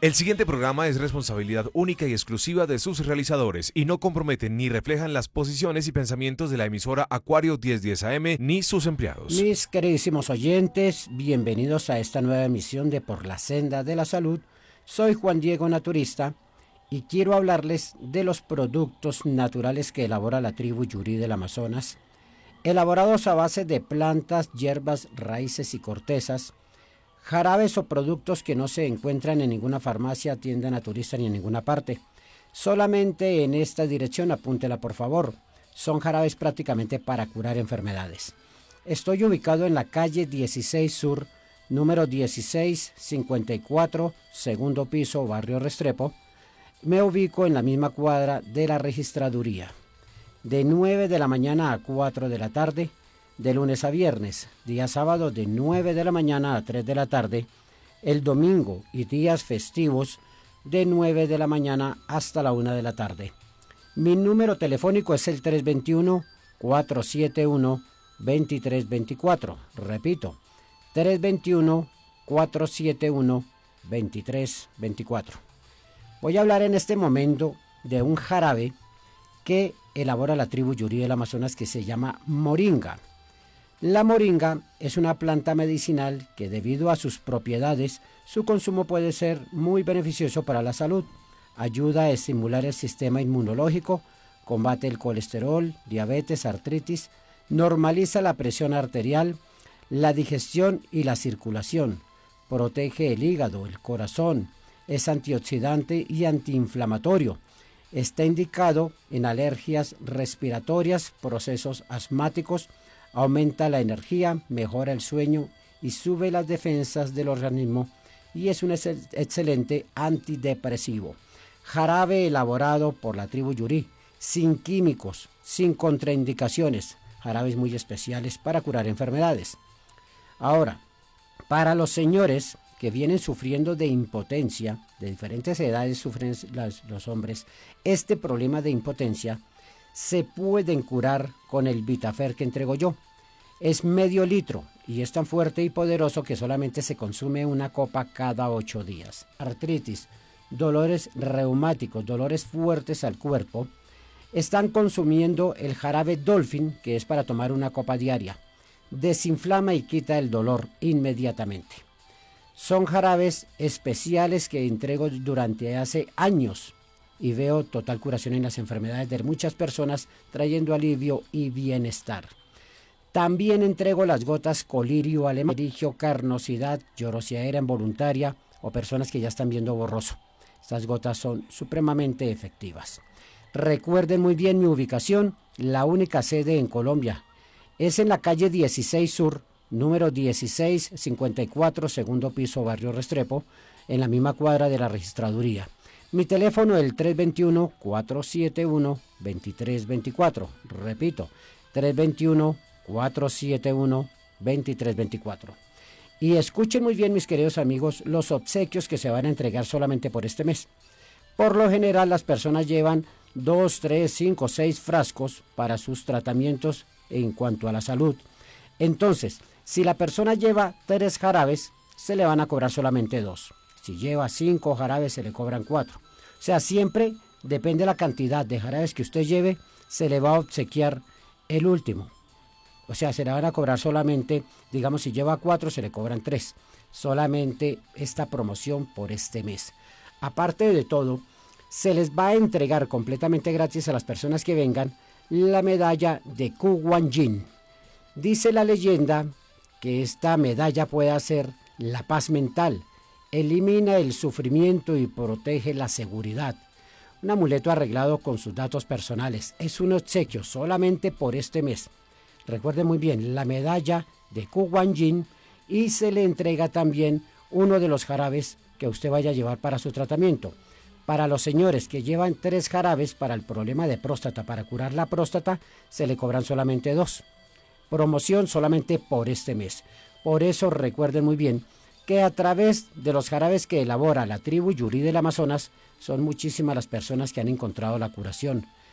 El siguiente programa es responsabilidad única y exclusiva de sus realizadores y no comprometen ni reflejan las posiciones y pensamientos de la emisora Acuario 1010 AM ni sus empleados. Mis queridísimos oyentes, bienvenidos a esta nueva emisión de Por la Senda de la Salud. Soy Juan Diego Naturista y quiero hablarles de los productos naturales que elabora la tribu Yuri del Amazonas, elaborados a base de plantas, hierbas, raíces y cortezas, jarabes o productos que no se encuentran en ninguna farmacia, tienda naturista ni en ninguna parte. Solamente en esta dirección, apúntela por favor. Son jarabes prácticamente para curar enfermedades. Estoy ubicado en la calle 16 Sur, número 1654, segundo piso, barrio Restrepo. Me ubico en la misma cuadra de la registraduría. De 9 de la mañana a 4 de la tarde, de lunes a viernes, día sábado de 9 de la mañana a 3 de la tarde, el domingo y días festivos de 9 de la mañana hasta la 1 de la tarde. Mi número telefónico es el 321-471-2324. Repito, 321-471-2324. Voy a hablar en este momento de un jarabe que elabora la tribu Yuri del Amazonas que se llama moringa. La moringa es una planta medicinal que debido a sus propiedades, su consumo puede ser muy beneficioso para la salud. Ayuda a estimular el sistema inmunológico, combate el colesterol, diabetes, artritis, normaliza la presión arterial, la digestión y la circulación, protege el hígado, el corazón, es antioxidante y antiinflamatorio. Está indicado en alergias respiratorias, procesos asmáticos, aumenta la energía, mejora el sueño y sube las defensas del organismo y es un excelente antidepresivo. Jarabe elaborado por la tribu Yuri, sin químicos, sin contraindicaciones, jarabes muy especiales para curar enfermedades. Ahora, para los señores que vienen sufriendo de impotencia, de diferentes edades sufren los hombres, este problema de impotencia se pueden curar con el Vitafer que entrego yo. Es medio litro y es tan fuerte y poderoso que solamente se consume una copa cada 8 días. Artritis, dolores reumáticos, dolores fuertes al cuerpo, están consumiendo el jarabe Dolphin, que es para tomar una copa diaria. Desinflama y quita el dolor inmediatamente. Son jarabes especiales que entrego durante hace años y veo total curación en las enfermedades de muchas personas, trayendo alivio y bienestar. También entrego las gotas colirio alemán, carnosidad, llorosidad involuntaria o personas que ya están viendo borroso. Estas gotas son supremamente efectivas. Recuerden muy bien mi ubicación, la única sede en Colombia. Es en la calle 16 Sur, número 1654, segundo piso, barrio Restrepo, en la misma cuadra de la registraduría. Mi teléfono es el 321-471-2324. Repito, 321-471-2324. Y escuchen muy bien, mis queridos amigos, los obsequios que se van a entregar solamente por este mes. Por lo general, las personas llevan 2, 3, 5, 6 frascos para sus tratamientos en cuanto a la salud. Entonces, si la persona lleva 3 jarabes, se le van a cobrar solamente 2. Si lleva 5 jarabes, se le cobran 4. O sea, siempre depende de la cantidad de jarabes que usted lleve, se le va a obsequiar el último. O sea, se le van a cobrar solamente, digamos, si lleva 4, se le cobran 3. Solamente esta promoción por este mes. Aparte de todo, se les va a entregar completamente gratis a las personas que vengan la medalla de Kuwanjin. Dice la leyenda que esta medalla puede hacer la paz mental, elimina el sufrimiento y protege la seguridad. Un amuleto arreglado con sus datos personales. Es un obsequio solamente por este mes. Recuerde muy bien, la medalla de Kuwanjin, y se le entrega también uno de los jarabes que usted vaya a llevar para su tratamiento. Para los señores que llevan 3 jarabes para el problema de próstata, para curar la próstata, se le cobran solamente 2. Promoción solamente por este mes. Por eso recuerden muy bien que a través de los jarabes que elabora la tribu Yuri del Amazonas, son muchísimas las personas que han encontrado la curación.